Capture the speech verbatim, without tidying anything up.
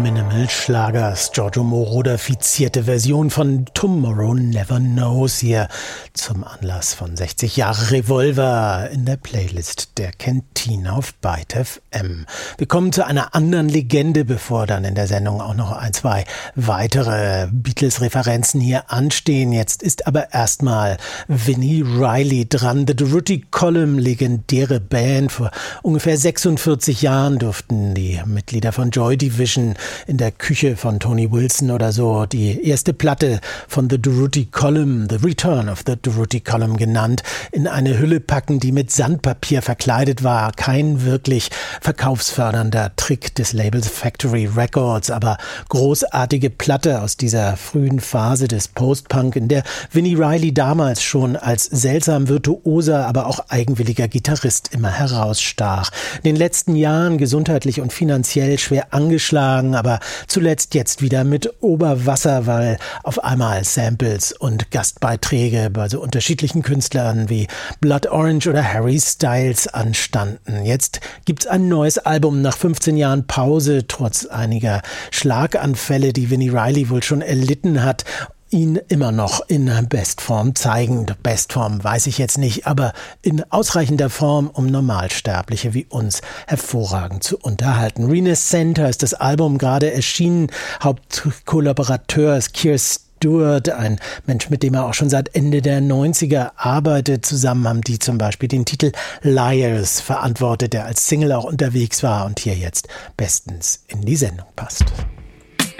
Minimal-Schlagers. Giorgio Moroder-fizierte Version von Tomorrow Never Knows hier zum Anlass von sechzig Jahre Revolver in der Playlist der Kantine auf Byte F M. Wir kommen zu einer anderen Legende, bevor dann in der Sendung auch noch ein, zwei weitere Beatles-Referenzen hier anstehen. Jetzt ist aber erstmal Vini Reilly dran. The Durutti Column, legendäre Band. Vor ungefähr sechsundvierzig Jahren durften die Mitglieder von Joy Division in der Küche von Tony Wilson oder so die erste Platte von The Durutti Column, The Return of the Durutti Column genannt, in eine Hülle packen, die mit Sandpapier verkleidet war. Kein wirklich verkaufsfördernder Trick des Labels Factory Records, aber großartige Platte aus dieser frühen Phase des Post-Punk, in der Vini Reilly damals schon als seltsam virtuoser, aber auch eigenwilliger Gitarrist immer herausstach. In den letzten Jahren gesundheitlich und finanziell schwer angeschlagen, aber zuletzt jetzt wieder mit Oberwasser, weil auf einmal Samples und Gastbeiträge bei so unterschiedlichen Künstlern wie Blood Orange oder Harry Styles anstanden. Jetzt gibt's ein neues Album nach fünfzehn Jahren Pause, trotz einiger Schlaganfälle, die Vini Reilly wohl schon erlitten hat, ihn immer noch in Bestform zeigen. Bestform weiß ich jetzt nicht, aber in ausreichender Form, um Normalsterbliche wie uns hervorragend zu unterhalten. Renaissance ist das Album, gerade erschienen. Hauptkollaborateur ist Keir Stewart, ein Mensch, mit dem er auch schon seit Ende der neunziger arbeitet. Zusammen haben die zum Beispiel den Titel Liars verantwortet, der als Single auch unterwegs war und hier jetzt bestens in die Sendung passt.